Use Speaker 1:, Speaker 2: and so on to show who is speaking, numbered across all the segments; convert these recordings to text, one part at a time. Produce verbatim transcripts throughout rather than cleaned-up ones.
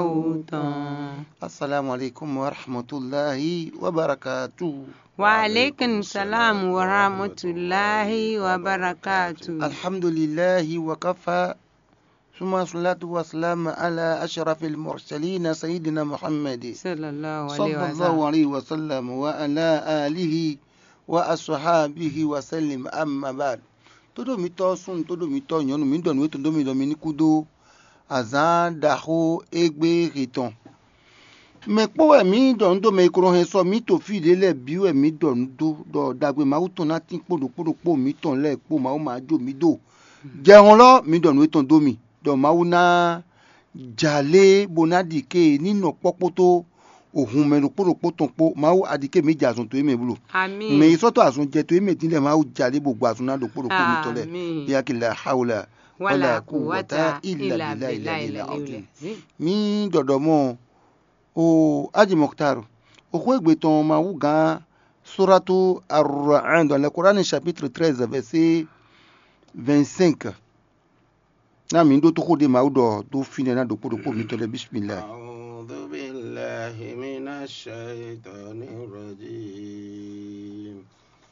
Speaker 1: Assalamu alaikum wa rahmatullahi wa barakatuh.
Speaker 2: Wa alaikum salam wa rahmatullahi wa barakatuh.
Speaker 1: Alhamdulillahi wa kafa. ثم صلاة والسلام على أشرف المرسلين سيدنا محمد
Speaker 2: صلى الله
Speaker 1: صلى الله عليه وسلم وعلى آله وأصحابه وسلم أما بعد. Todo mi to sun todo mi to yonu mi don we to do mi do mi ni kudo azan daho egbe riton. Me po e mi don do me kuro he so mi to fi de le bi e mi don do do dagbe ma uton na tin podo podo po mi ton le po ma o ma jo mi do. Jẹun lo mi don we ton do mi. Do mauna jale bonadike nino popoto ohun menu poropo tonpo mau adike meji asun to eme bulo
Speaker 2: Àmín.
Speaker 1: Me soto asun je to eme tinle mau jale gbogbo asun na do poropo mi tole ya kila haula wala quwwata illa billahi al-azim. Mi dodomo o aji moktaru o ko egbe ton mau gan suratu ar-ra'd dans le Coran chapitre treize verset vingt-cinq. Na mi ndo to ko de ma udo do fine na do podo po mi to le bismillah.
Speaker 3: A'udhu billahi minash shaitanir rajim.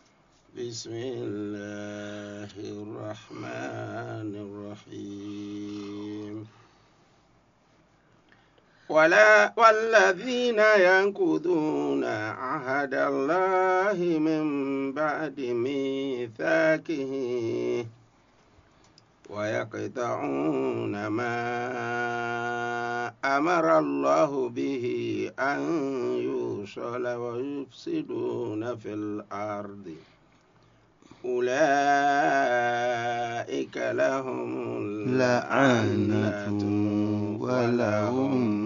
Speaker 3: Bismillahir rahmanir rahim. ولا والذين ينقضون عهد الله من بعد ميثاقه ويقطعون ما أمر الله به أن يوصل ويفسدون في الأرض أولئك لهم
Speaker 1: لعنة ولهم